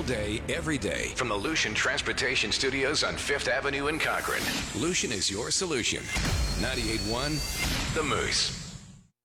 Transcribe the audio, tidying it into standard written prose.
all day, every day, from the Lucian Transportation Studios on 5th Avenue in Cochrane. Lucian is your solution. 98.1 The Moose.